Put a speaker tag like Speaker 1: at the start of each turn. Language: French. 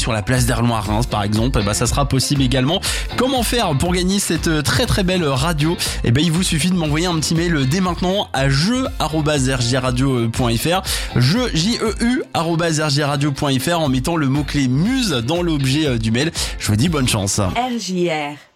Speaker 1: sur la place d'Erlon à Reims par exemple, ça sera possible également. Comment faire pour gagner cette très très belle radio? Il vous suffit de m'envoyer un petit mail dès maintenant à jeu@rjradio.fr, jeu@rjradio.fr en mettant le mot-clé muse dans l'objet du mail. Je vous dis bonne chance.
Speaker 2: RJR